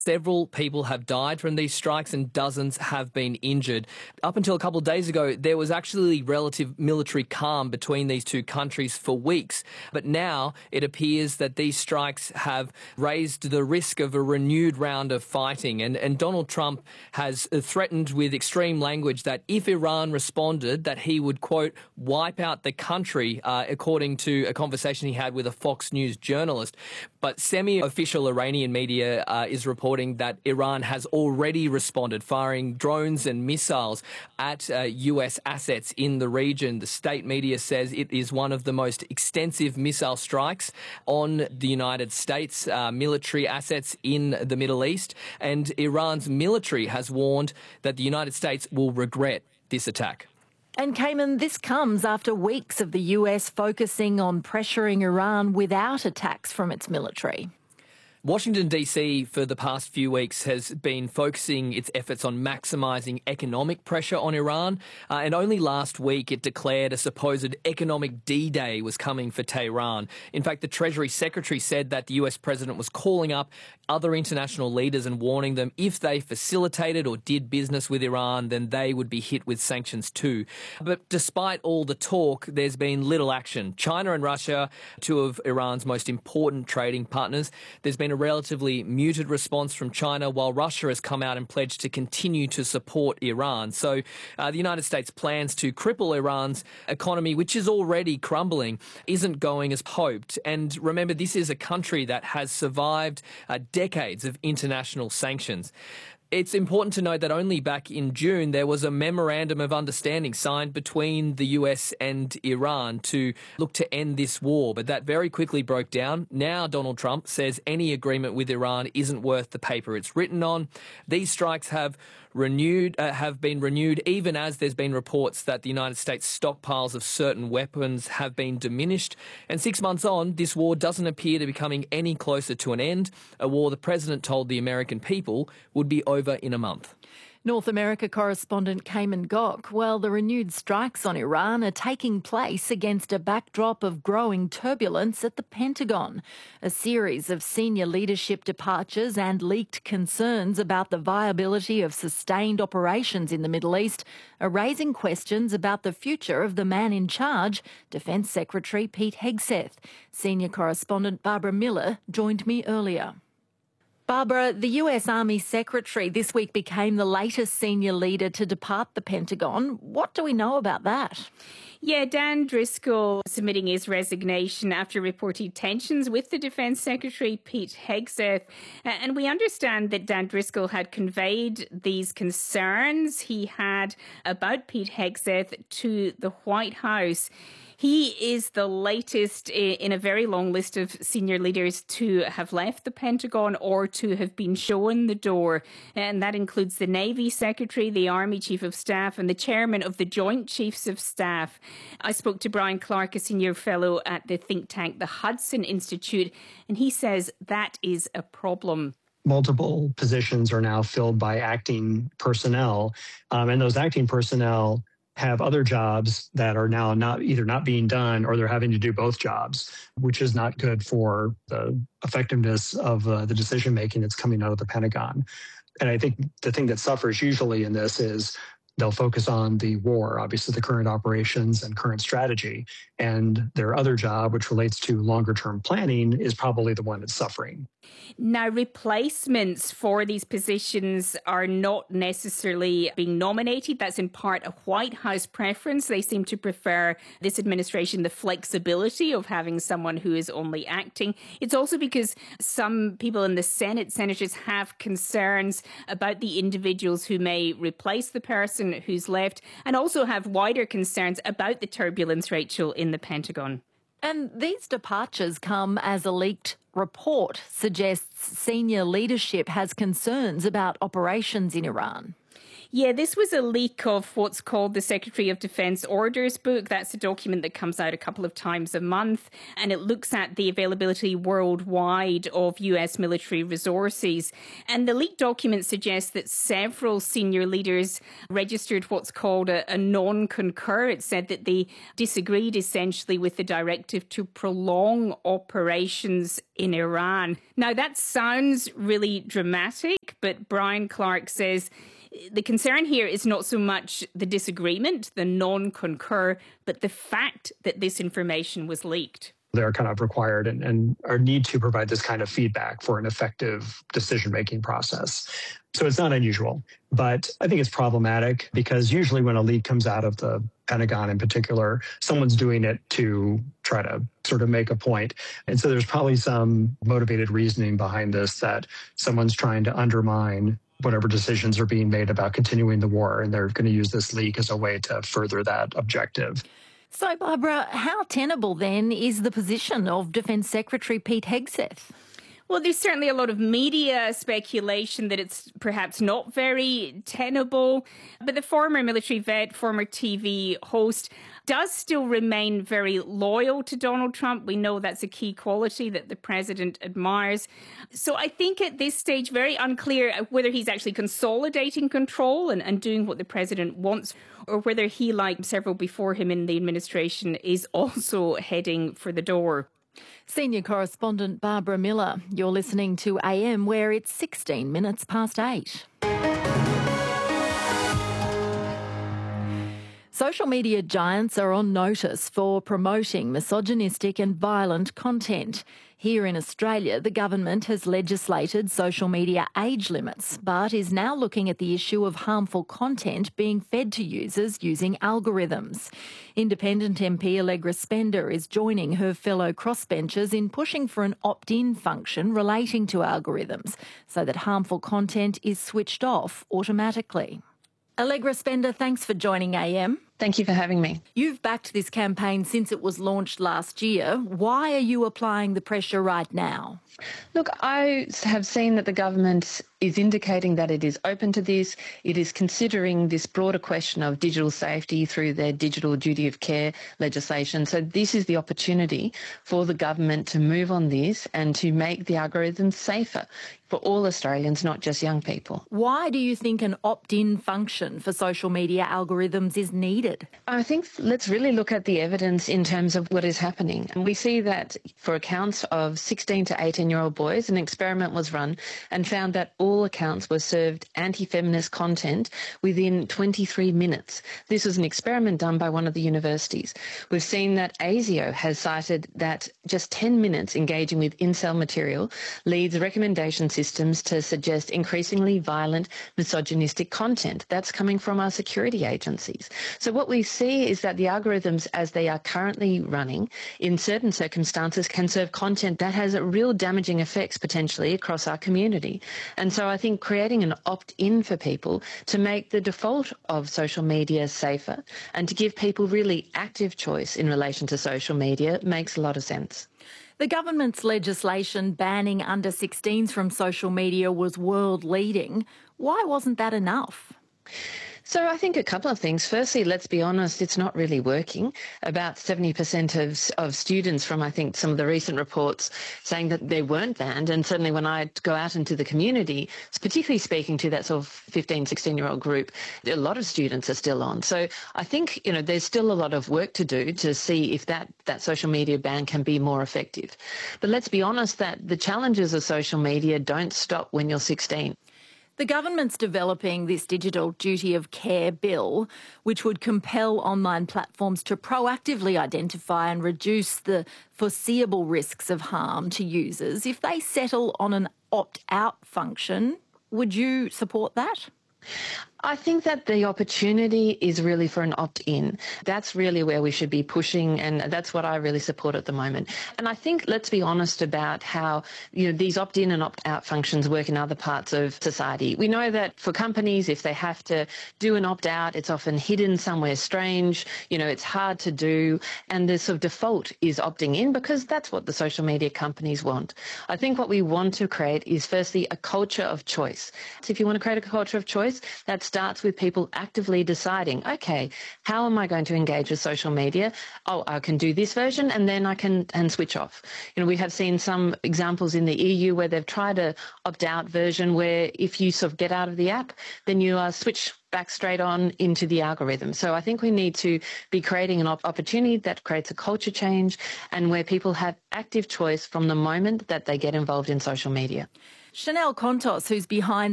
Several people have died from these strikes and dozens have been injured. Up until a couple of days ago, there was actually relative military calm between these two countries for weeks. But now it appears that these strikes have raised the risk of a renewed round of fighting. And Donald Trump has threatened with extreme language that if Iran responded, that he would, quote, wipe out the country, according to a conversation he had with a Fox News journalist. But semi-official Iranian media is reporting that Iran has already responded, firing drones and missiles at US assets in the region. The state media says it is one of the most extensive missile strikes on the United States military assets in the Middle East. And Iran's military has warned that the United States will regret this attack. And Cayman, this comes after weeks of the US focusing on pressuring Iran without attacks from its military. Washington, D.C. for the past few weeks has been focusing its efforts on maximising economic pressure on Iran. And only last week it declared a supposed economic D-Day was coming for Tehran. In fact, the Treasury Secretary said that the US president was calling up other international leaders and warning them if they facilitated or did business with Iran, then they would be hit with sanctions too. But despite all the talk, there's been little action. China and Russia, two of Iran's most important trading partners, there's been a relatively muted response from China, while Russia has come out and pledged to continue to support Iran. So the United States' plans to cripple Iran's economy, which is already crumbling, isn't going as hoped. And remember, this is a country that has survived decades of international sanctions. It's important to note that only back in June there was a memorandum of understanding signed between the US and Iran to look to end this war, but that very quickly broke down. Now Donald Trump says any agreement with Iran isn't worth the paper it's written on. These strikes have been renewed even as there's been reports that the United States stockpiles of certain weapons have been diminished. And 6 months on, this war doesn't appear to be coming any closer to an end, a war the president told the American people would be over in a month. North America correspondent Cayman Gok. Well, the renewed strikes on Iran are taking place against a backdrop of growing turbulence at the Pentagon. A series of senior leadership departures and leaked concerns about the viability of sustained operations in the Middle East are raising questions about the future of the man in charge, Defence Secretary Pete Hegseth. Senior correspondent Barbara Miller joined me earlier. Barbara, the US Army Secretary this week became the latest senior leader to depart the Pentagon. What do we know about that? Yeah, Dan Driscoll submitting his resignation after reported tensions with the Defence Secretary, Pete Hegseth. And we understand that Dan Driscoll had conveyed these concerns he had about Pete Hegseth to the White House. He is the latest in a very long list of senior leaders to have left the Pentagon or to have been shown the door. And that includes the Navy Secretary, the Army Chief of Staff, and the Chairman of the Joint Chiefs of Staff. I spoke to Brian Clark, a senior fellow at the think tank, the Hudson Institute, and he says that is a problem. Multiple positions are now filled by acting personnel, and those acting personnel have other jobs that are now not being done, or they're having to do both jobs, which is not good for the effectiveness of the decision making that's coming out of the Pentagon. And I think the thing that suffers usually in this is they'll focus on the war, obviously the current operations and current strategy, and their other job, which relates to longer term planning, is probably the one that's suffering. Now, replacements for these positions are not necessarily being nominated. That's in part a White House preference. They seem to prefer this administration the flexibility of having someone who is only acting. It's also because some people in the Senate, senators, have concerns about the individuals who may replace the person who's left, and also have wider concerns about the turbulence, Rachel, in the Pentagon. And these departures come as a leaked report suggests senior leadership has concerns about operations in Iran. Yeah, this was a leak of what's called the Secretary of Defence Orders Book. That's a document that comes out a couple of times a month, and it looks at the availability worldwide of US military resources. And the leaked document suggests that several senior leaders registered what's called a non-concur. It said that they disagreed essentially with the directive to prolong operations in Iran. Now, that sounds really dramatic, but Brian Clark says the concern here is not so much the disagreement, the non-concur, but the fact that this information was leaked. They're kind of required and are need to provide this kind of feedback for an effective decision-making process. So it's not unusual, but I think it's problematic because usually when a leak comes out of the Pentagon in particular, someone's doing it to try to sort of make a point. And so there's probably some motivated reasoning behind this, that someone's trying to undermine whatever decisions are being made about continuing the war, and they're going to use this leak as a way to further that objective. So, Barbara, how tenable then is the position of Defence Secretary Pete Hegseth? Well, there's certainly a lot of media speculation that it's perhaps not very tenable, but the former military vet, former TV host, does still remain very loyal to Donald Trump. We know that's a key quality that the president admires. So I think at this stage, very unclear whether he's actually consolidating control and doing what the president wants, or whether he, like several before him in the administration, is also heading for the door. Senior correspondent Barbara Miller, you're listening to AM, where it's 16 minutes past 8. Social media giants are on notice for promoting misogynistic and violent content. Here in Australia, the government has legislated social media age limits, but is now looking at the issue of harmful content being fed to users using algorithms. Independent MP Allegra Spender is joining her fellow crossbenchers in pushing for an opt-in function relating to algorithms so that harmful content is switched off automatically. Allegra Spender, thanks for joining AM. Thank you for having me. You've backed this campaign since it was launched last year. Why are you applying the pressure right now? Look, I have seen that the government is indicating that it is open to this. It is considering this broader question of digital safety through their digital duty of care legislation. So this is the opportunity for the government to move on this and to make the algorithms safer for all Australians, not just young people. Why do you think an opt-in function for social media algorithms is needed? I think let's really look at the evidence in terms of what is happening. And we see that for accounts of 16 to 18-year-old boys, an experiment was run and found that all accounts were served anti-feminist content within 23 minutes. This was an experiment done by one of the universities. We've seen that ASIO has cited that just 10 minutes engaging with incel material leads recommendation systems to suggest increasingly violent, misogynistic content. That's coming from our security agencies. So what we see is that the algorithms, as they are currently running, in certain circumstances can serve content that has real damaging effects potentially across our community. And so I think creating an opt-in for people to make the default of social media safer and to give people really active choice in relation to social media makes a lot of sense. The government's legislation banning under-16s from social media was world-leading. Why wasn't that enough? So I think a couple of things. Firstly, let's be honest, it's not really working. About 70% of students from, I think, some of the recent reports saying that they weren't banned. And certainly when I go out into the community, particularly speaking to that sort of 15, 16-year-old group, a lot of students are still on. So I think, there's still a lot of work to do to see if that social media ban can be more effective. But let's be honest that the challenges of social media don't stop when you're 16. The government's developing this digital duty of care bill, which would compel online platforms to proactively identify and reduce the foreseeable risks of harm to users. If they settle on an opt-out function, would you support that? I think that the opportunity is really for an opt-in. That's really where we should be pushing, and that's what I really support at the moment. And I think let's be honest about how these opt-in and opt-out functions work in other parts of society. We know that for companies, if they have to do an opt-out, it's often hidden somewhere strange. It's hard to do, and the sort of default is opting in because that's what the social media companies want. I think what we want to create is firstly a culture of choice. So if you want to create a culture of choice, that starts with people actively deciding, okay, how am I going to engage with social media? Oh, I can do this version and then I can switch off. We have seen some examples in the EU where they've tried a opt-out version where if you sort of get out of the app, then you switch back straight on into the algorithm. So I think we need to be creating an opportunity that creates a culture change and where people have active choice from the moment that they get involved in social media. Chanel Contos, who's behind